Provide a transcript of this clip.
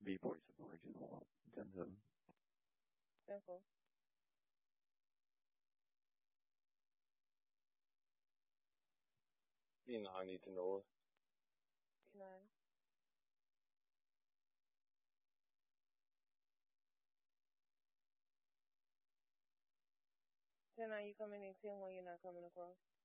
be voice of original in terms of Simple. I need to know it. Nine. Then are you coming in 10 when you're not coming across?